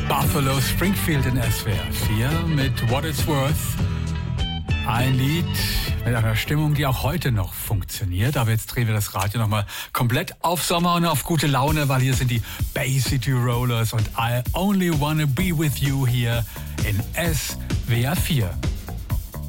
Buffalo Springfield in SWR 4 mit What It's Worth. Ein Lied mit einer Stimmung, die auch heute noch funktioniert. Aber jetzt drehen wir das Radio nochmal komplett auf Sommer und auf gute Laune, weil hier sind die Bay City Rollers und I Only Wanna Be With You hier in SWR 4.